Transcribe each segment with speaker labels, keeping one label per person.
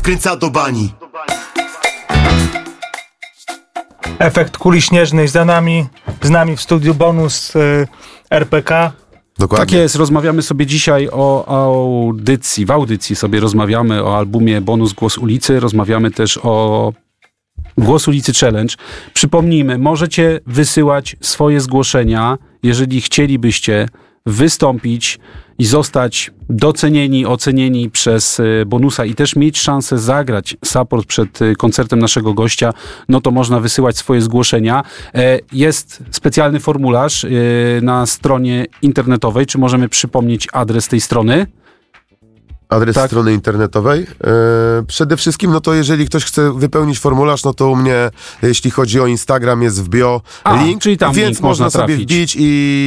Speaker 1: wkręca do bani.
Speaker 2: Efekt kuli śnieżnej za nami. Z nami w studiu bonus RPK.
Speaker 3: Dokładnie. Tak jest, rozmawiamy sobie dzisiaj o audycji. W audycji sobie rozmawiamy o albumie Bonus Głos Ulicy. Rozmawiamy też o Głos Ulicy Challenge. Przypomnijmy, możecie wysyłać swoje zgłoszenia, jeżeli chcielibyście wystąpić i zostać docenieni, ocenieni przez Bonusa i też mieć szansę zagrać support przed koncertem naszego gościa, no to można wysyłać swoje zgłoszenia. Jest specjalny formularz na stronie internetowej. Czy możemy przypomnieć adres tej strony?
Speaker 4: Adres strony internetowej. Przede wszystkim, no to jeżeli ktoś chce wypełnić formularz, no to u mnie, jeśli chodzi o Instagram, jest w bio link,
Speaker 3: czyli tam
Speaker 4: więc
Speaker 3: link
Speaker 4: można
Speaker 3: trafić.
Speaker 4: sobie wbić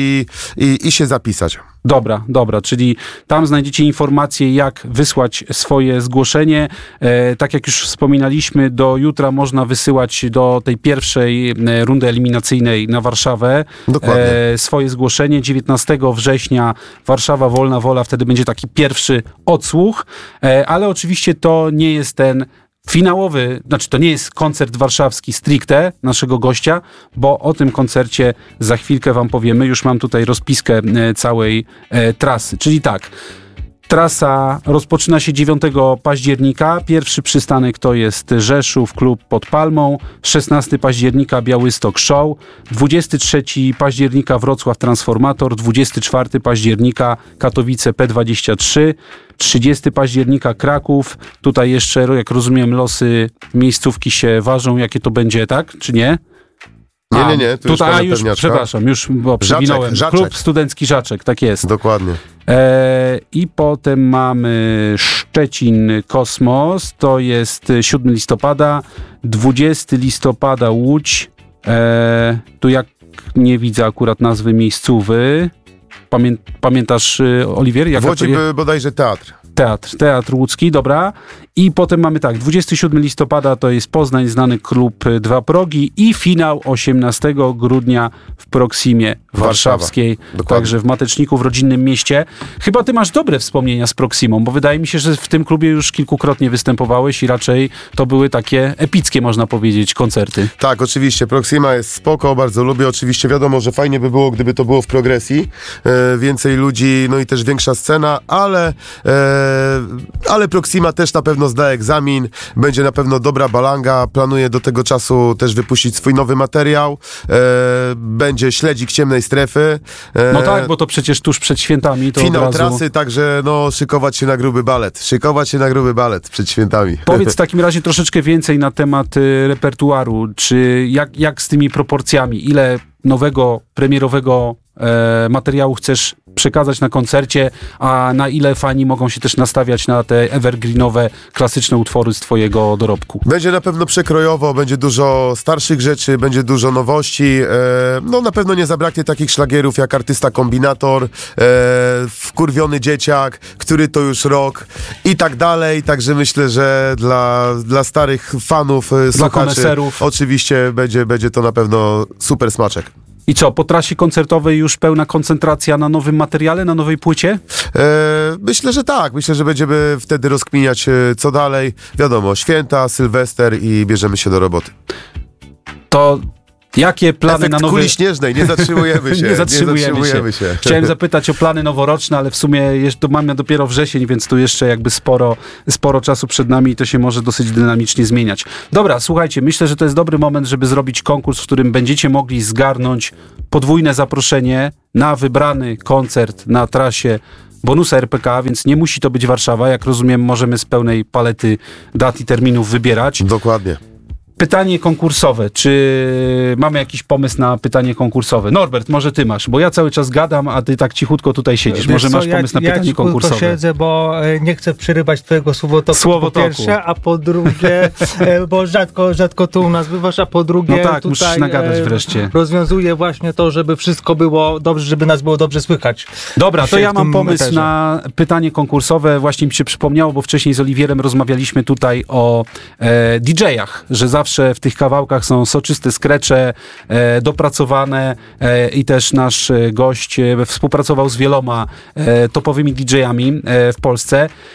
Speaker 4: i się zapisać.
Speaker 3: Dobra, czyli tam znajdziecie informacje, jak wysłać swoje zgłoszenie. Tak jak już wspominaliśmy, do jutra można wysyłać do tej pierwszej rundy eliminacyjnej na Warszawę swoje zgłoszenie. 19 września Warszawa Wolna Wola, wtedy będzie taki pierwszy odsłuch, ale oczywiście to nie jest ten finałowy, to nie jest koncert warszawski stricte naszego gościa, bo o tym koncercie za chwilkę wam powiemy. Już mam tutaj rozpiskę całej trasy. Czyli tak, trasa rozpoczyna się 9 października. Pierwszy przystanek to jest Rzeszów, klub pod Palmą. 16 października Białystok Show. 23 października Wrocław Transformator. 24 października Katowice P23. 30 października Kraków. Tutaj jeszcze, jak rozumiem, losy miejscówki się ważą. Jakie to będzie, tak? Czy nie?
Speaker 4: Nie.
Speaker 3: Tutaj już, przepraszam, bo przewinąłem. Klub Studencki Żaczek, tak jest.
Speaker 4: Dokładnie.
Speaker 3: I potem mamy Szczecin Kosmos, to jest 7 listopada, 20 listopada Łódź, tu jak nie widzę akurat nazwy miejscówy. Pamiętasz, Oliwier?
Speaker 4: W Łodzi bodajże
Speaker 3: Teatr łódzki, dobra. I potem mamy 27 listopada to jest Poznań, znany klub 2 Progi i finał 18 grudnia w Proximie warszawskiej. Także w Mateczniku, w rodzinnym mieście. Chyba ty masz dobre wspomnienia z Proximą, bo wydaje mi się, że w tym klubie już kilkukrotnie występowałeś i raczej to były takie epickie, można powiedzieć, koncerty.
Speaker 4: Tak, oczywiście. Proxima jest spoko, bardzo lubię. Oczywiście wiadomo, że fajnie by było, gdyby to było w progresji. Więcej ludzi, no i też większa scena, ale Proxima też na pewno zda egzamin, będzie na pewno dobra balanga, planuję do tego czasu też wypuścić swój nowy materiał, będzie Śledzik ciemnej strefy.
Speaker 3: No tak, bo to przecież tuż przed świętami. To
Speaker 4: finał
Speaker 3: od razu...
Speaker 4: trasy, także szykować się na gruby balet przed świętami.
Speaker 3: Powiedz w takim razie troszeczkę więcej na temat repertuaru, czy jak z tymi proporcjami, ile nowego, premierowego materiału chcesz przekazać na koncercie, a na ile fani mogą się też nastawiać na te evergreenowe, klasyczne utwory z twojego dorobku? Będzie
Speaker 4: na pewno przekrojowo, będzie dużo starszych rzeczy, będzie dużo nowości. Na pewno nie zabraknie takich szlagierów jak Artysta Kombinator, Wkurwiony dzieciak, Który to już rok i tak dalej. Także myślę, że dla starych fanów, słuchaczy,
Speaker 3: koneserów.
Speaker 4: Oczywiście będzie to na pewno super smaczek.
Speaker 3: I co, po trasie koncertowej już pełna koncentracja na nowym materiale, na nowej płycie?
Speaker 4: Myślę, że tak. Myślę, że będziemy wtedy rozkminiać, co dalej. Wiadomo, święta, Sylwester i bierzemy się do roboty.
Speaker 3: To jakie plany na nowy...
Speaker 4: kuli śnieżnej, nie zatrzymujemy się. nie zatrzymujemy się.
Speaker 3: Chciałem zapytać o plany noworoczne, ale w sumie mamy dopiero wrzesień, więc tu jeszcze jakby sporo czasu przed nami i to się może dosyć dynamicznie zmieniać. Dobra, słuchajcie, myślę, że to jest dobry moment, żeby zrobić konkurs, w którym będziecie mogli zgarnąć podwójne zaproszenie na wybrany koncert na trasie Bonusa RPK, więc nie musi to być Warszawa. Jak rozumiem, możemy z pełnej palety dat i terminów wybierać.
Speaker 4: Dokładnie.
Speaker 3: Pytanie konkursowe. Czy mamy jakiś pomysł na pytanie konkursowe? Norbert, może ty masz, bo ja cały czas gadam, a ty tak cichutko tutaj siedzisz. Może masz pomysł na pytanie konkursowe?
Speaker 2: Ja siedzę, bo nie chcę przerywać twojego słowotoku. Po pierwsze, a po drugie, bo rzadko tu u nas bywasz, a po drugie
Speaker 3: no tak,
Speaker 2: tutaj
Speaker 3: musisz nagadać wreszcie.
Speaker 2: Rozwiązuję właśnie to, żeby wszystko było dobrze, żeby nas było dobrze słychać.
Speaker 3: Dobra, to ja mam pomysł na pytanie konkursowe. Właśnie mi się przypomniało, bo wcześniej z Oliwierem rozmawialiśmy tutaj o DJ-ach, że zawsze w tych kawałkach są soczyste skrecze, dopracowane i też nasz gość współpracował z wieloma topowymi DJ-ami w Polsce.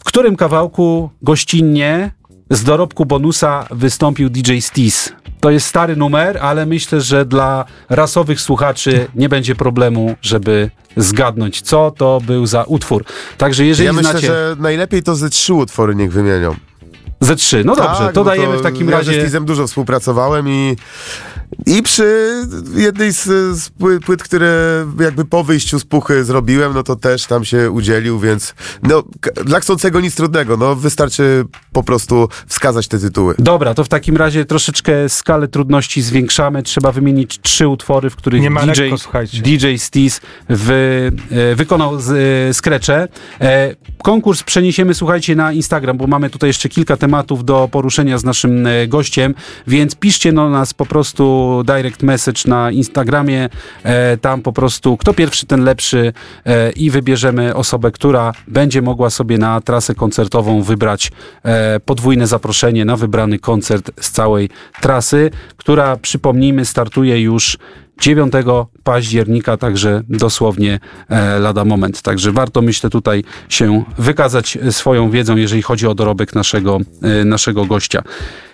Speaker 3: w którym kawałku gościnnie z dorobku bonusa wystąpił DJ Steez. To jest stary numer, ale myślę, że dla rasowych słuchaczy nie będzie problemu, żeby zgadnąć, co to był za utwór. Także jeżeli
Speaker 4: ja myślę,
Speaker 3: znacie...
Speaker 4: że najlepiej to ze 3 utwory niech wymienią.
Speaker 3: Ze 3, no dobrze,
Speaker 4: Tak,
Speaker 3: to dajemy w takim razie...
Speaker 4: Ja ze Steezem dużo współpracowałem i przy jednej z płyt, które jakby po wyjściu z Puchy zrobiłem, no to też tam się udzielił, więc no, dla chcącego nic trudnego, no wystarczy po prostu wskazać te tytuły.
Speaker 3: Dobra, to w takim razie troszeczkę skalę trudności zwiększamy. Trzeba wymienić 3 utwory, w których DJ Steez wykonał skrecze. Konkurs przeniesiemy, słuchajcie, na Instagram, bo mamy tutaj jeszcze kilka tematów do poruszenia z naszym gościem, więc piszcie do nas po prostu direct message na Instagramie, tam po prostu kto pierwszy, ten lepszy i wybierzemy osobę, która będzie mogła sobie na trasę koncertową wybrać podwójne zaproszenie na wybrany koncert z całej trasy, która, przypomnijmy, startuje już 9 października, także dosłownie lada moment. Także warto, myślę, tutaj się wykazać swoją wiedzą, jeżeli chodzi o dorobek naszego gościa.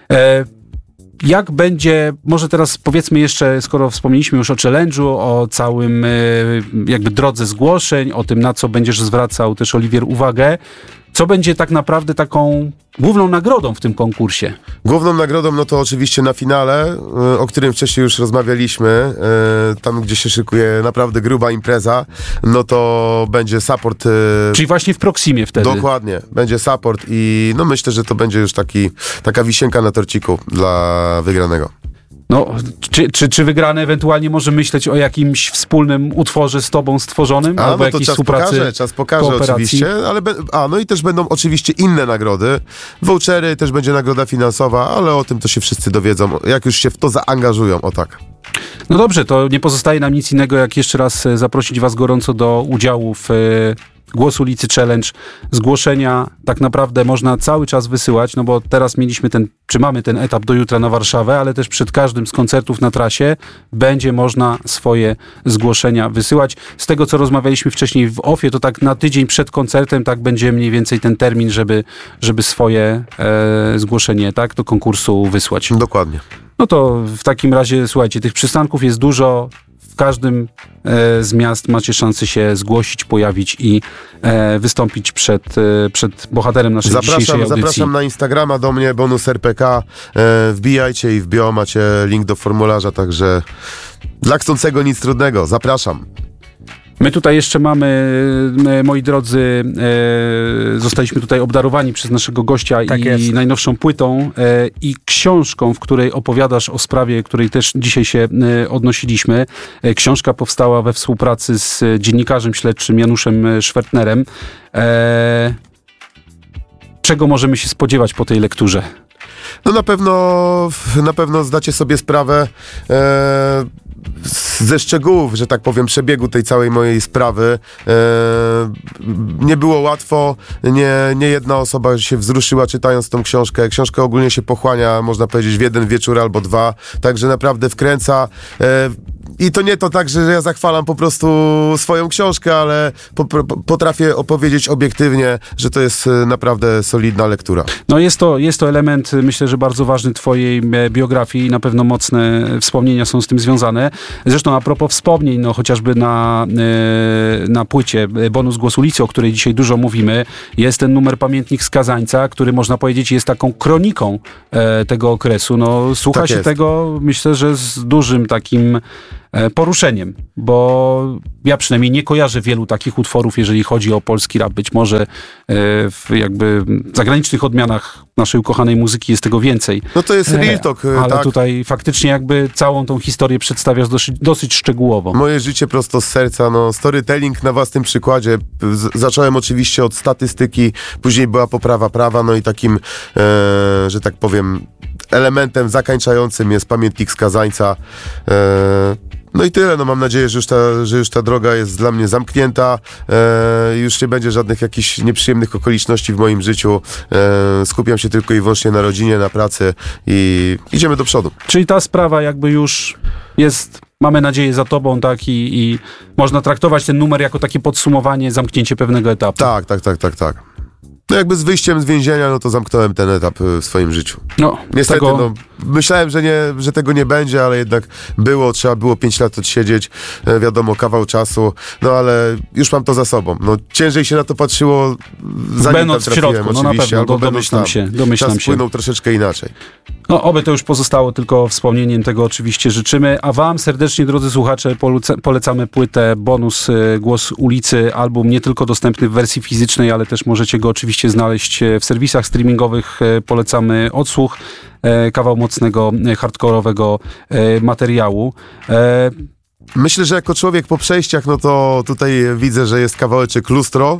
Speaker 3: Jak będzie, może teraz powiedzmy jeszcze, skoro wspomnieliśmy już o challenge'u, o całym jakby drodze zgłoszeń, o tym, na co będziesz zwracał też, Oliwier, uwagę, co będzie tak naprawdę taką główną nagrodą w tym konkursie?
Speaker 4: Główną nagrodą, no to oczywiście na finale, o którym wcześniej już rozmawialiśmy, tam gdzie się szykuje naprawdę gruba impreza, no to będzie support.
Speaker 3: Czyli właśnie w Proximie wtedy.
Speaker 4: Dokładnie, będzie support i no myślę, że to będzie już taka wisienka na torciku dla wygranego.
Speaker 3: No, czy wygrany ewentualnie może myśleć o jakimś wspólnym utworze z tobą stworzonym? Albo
Speaker 4: no
Speaker 3: jakiejś
Speaker 4: to
Speaker 3: współpracy,
Speaker 4: czas pokaże oczywiście, ale no i też będą oczywiście inne nagrody. Vouchery, też będzie nagroda finansowa, ale o tym to się wszyscy dowiedzą, jak już się w to zaangażują, o tak.
Speaker 3: No dobrze, to nie pozostaje nam nic innego, jak jeszcze raz zaprosić was gorąco do udziału w Głos Ulicy Challenge. Zgłoszenia tak naprawdę można cały czas wysyłać, no bo teraz mamy ten etap do jutra na Warszawę, ale też przed każdym z koncertów na trasie będzie można swoje zgłoszenia wysyłać. Z tego, co rozmawialiśmy wcześniej w OFF-ie, to tak na tydzień przed koncertem tak będzie mniej więcej ten termin, żeby swoje zgłoszenie do konkursu wysłać.
Speaker 4: Dokładnie.
Speaker 3: No to w takim razie, słuchajcie, tych przystanków jest dużo. W każdym z miast macie szansę się zgłosić, pojawić i wystąpić przed bohaterem naszej dzisiejszej audycji.
Speaker 4: Zapraszam na Instagrama do mnie, bonus RPK. Wbijajcie i w bio macie link do formularza, także dla chcącego nic trudnego. Zapraszam.
Speaker 3: My tutaj jeszcze mamy, moi drodzy, zostaliśmy tutaj obdarowani przez naszego gościa i najnowszą płytą i książką, w której opowiadasz o sprawie, której też dzisiaj się odnosiliśmy. Książka powstała we współpracy z dziennikarzem śledczym Januszem Szwertnerem. Czego możemy się spodziewać po tej lekturze?
Speaker 4: No na pewno zdacie sobie sprawę ze szczegółów, że tak powiem, przebiegu tej całej mojej sprawy. Nie było łatwo, nie jedna osoba się wzruszyła czytając tą książkę. Książka ogólnie się pochłania, można powiedzieć, w jeden wieczór albo 2, także naprawdę wkręca. I to nie to tak, że ja zachwalam po prostu swoją książkę, ale potrafię opowiedzieć obiektywnie, że to jest naprawdę solidna lektura.
Speaker 3: No jest to element, myślę, że bardzo ważny twojej biografii i na pewno mocne wspomnienia są z tym związane. Zresztą a propos wspomnień, no chociażby na płycie Bonus Głos Ulicy, o której dzisiaj dużo mówimy, jest ten numer Pamiętnik Skazańca, który można powiedzieć jest taką kroniką tego okresu. No słucha się tego, myślę, że z dużym takim poruszeniem, bo ja przynajmniej nie kojarzę wielu takich utworów, jeżeli chodzi o polski rap. Być może w jakby zagranicznych odmianach naszej ukochanej muzyki jest tego więcej.
Speaker 4: No to jest real talk.
Speaker 3: Ale
Speaker 4: tak?
Speaker 3: tutaj faktycznie jakby całą tą historię przedstawiasz dosyć szczegółowo.
Speaker 4: Moje życie prosto z serca, storytelling na własnym przykładzie. Zacząłem oczywiście od statystyki, później była poprawa prawa, no i takim, że tak powiem, elementem zakańczającym jest Pamiętnik Skazańca. No i tyle, mam nadzieję, że już ta droga jest dla mnie zamknięta, już nie będzie żadnych jakichś nieprzyjemnych okoliczności w moim życiu, skupiam się tylko i wyłącznie na rodzinie, na pracy i idziemy do przodu.
Speaker 3: Czyli ta sprawa jakby już jest, mamy nadzieję, za tobą, tak, i można traktować ten numer jako takie podsumowanie, zamknięcie pewnego etapu.
Speaker 4: Tak. No jakby z wyjściem z więzienia, no to zamknąłem ten etap w swoim życiu.
Speaker 3: No,
Speaker 4: niestety, myślałem, że tego nie będzie, ale jednak trzeba było 5 lat odsiedzieć, wiadomo, kawał czasu, no ale już mam to za sobą. No ciężej się na to patrzyło, zanim tam trafiłem,
Speaker 3: środku,
Speaker 4: oczywiście,
Speaker 3: no na pewno,
Speaker 4: albo
Speaker 3: domyślam się.
Speaker 4: Czas płynął troszeczkę inaczej.
Speaker 3: No, oby to już pozostało tylko wspomnieniem, tego oczywiście życzymy, a wam serdecznie, drodzy słuchacze, polecamy płytę Bonus Głos Ulicy, album nie tylko dostępny w wersji fizycznej, ale też możecie go oczywiście znaleźć w serwisach streamingowych. Polecamy odsłuch, kawał mocnego, hardkorowego materiału.
Speaker 4: Myślę, że jako człowiek po przejściach, no to tutaj widzę, że jest kawałeczek Lustro,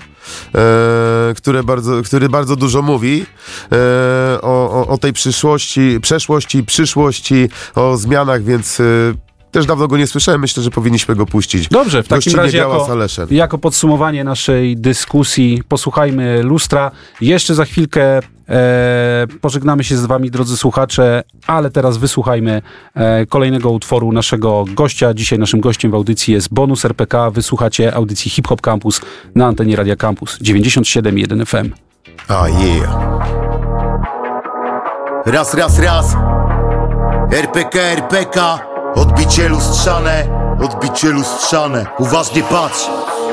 Speaker 4: który bardzo dużo mówi o tej przeszłości, o zmianach, więc też dawno go nie słyszałem, myślę, że powinniśmy go puścić.
Speaker 3: Dobrze, w takim razie jako podsumowanie naszej dyskusji posłuchajmy Lustra. Jeszcze za chwilkę pożegnamy się z wami, drodzy słuchacze, ale teraz wysłuchajmy kolejnego utworu naszego gościa. Dzisiaj naszym gościem w audycji jest Bonus RPK. Wysłuchacie audycji Hip Hop Campus na antenie Radia Campus 97.1 FM.
Speaker 1: Raz. RPK. Odbicie lustrzane. Uważnie patrz.